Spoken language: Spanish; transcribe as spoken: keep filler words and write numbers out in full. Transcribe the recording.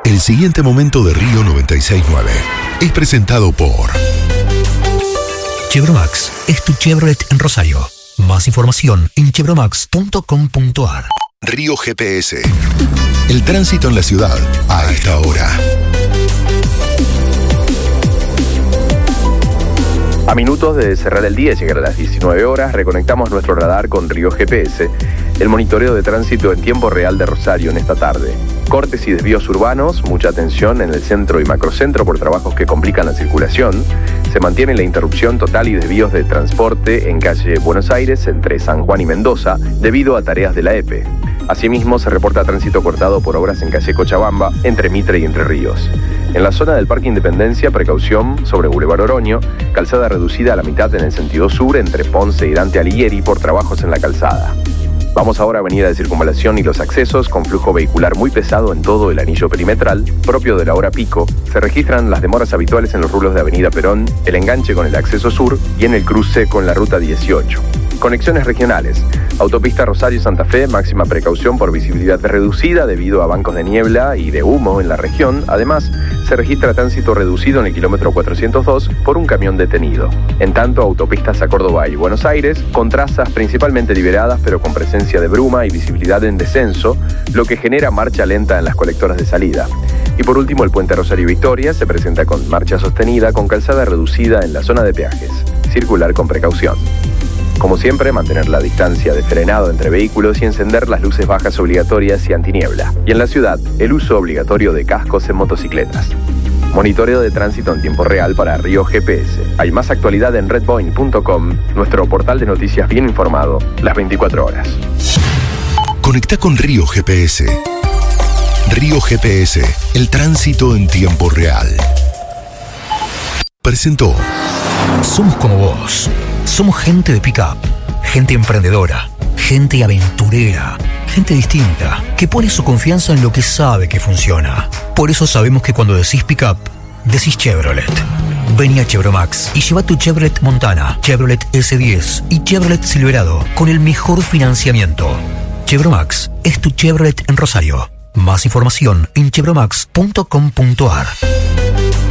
El siguiente momento de Río noventa y seis punto nueve es presentado por Chevromax es tu Chevrolet en Rosario. Más información en chevromax punto com punto ar. Río G P S. El tránsito en la ciudad a esta hora. A minutos de cerrar el día y llegar a las diecinueve horas, reconectamos nuestro radar con Río G P S, el monitoreo de tránsito en tiempo real de Rosario en esta tarde. Cortes y desvíos urbanos, mucha atención en el centro y macrocentro por trabajos que complican la circulación. Se mantiene la interrupción total y desvíos de transporte en calle Buenos Aires entre San Juan y Mendoza debido a tareas de la E P E. Asimismo, se reporta tránsito cortado por obras en calle Cochabamba, entre Mitre y Entre Ríos. En la zona del Parque Independencia, precaución sobre Boulevard Oroño, calzada reducida a la mitad en el sentido sur entre Ponce y Dante Alighieri por trabajos en la calzada. Vamos ahora a Avenida de Circunvalación y los accesos, con flujo vehicular muy pesado en todo el anillo perimetral, propio de la hora pico. Se registran las demoras habituales en los rulos de Avenida Perón, el enganche con el acceso sur y en el cruce con la ruta dieciocho. Conexiones regionales. Autopista Rosario-Santa Fe, máxima precaución por visibilidad reducida debido a bancos de niebla y de humo en la región. Además, se registra tránsito reducido en el kilómetro cuatrocientos dos por un camión detenido. En tanto, autopistas a Córdoba y Buenos Aires, con trazas principalmente liberadas pero con presencia de bruma y visibilidad en descenso, lo que genera marcha lenta en las colectoras de salida. Y por último, el puente Rosario-Victoria se presenta con marcha sostenida con calzada reducida en la zona de peajes. Circular con precaución. Como siempre, mantener la distancia de frenado entre vehículos y encender las luces bajas obligatorias y antiniebla. Y en la ciudad, el uso obligatorio de cascos en motocicletas. Monitoreo de tránsito en tiempo real para Río G P S. Hay más actualidad en redboin punto com, nuestro portal de noticias bien informado, las veinticuatro horas. Conecta con Río G P S. Río G P S, el tránsito en tiempo real. Presentó. Somos como vos. Somos gente de pick-up, gente emprendedora, gente aventurera, gente distinta, que pone su confianza en lo que sabe que funciona. Por eso sabemos que cuando decís pick-up, decís Chevrolet. Vení a Chevromax y lleva tu Chevrolet Montana, Chevrolet ese diez y Chevrolet Silverado con el mejor financiamiento. Chevromax es tu Chevrolet en Rosario. Más información en chevromax punto com punto ar.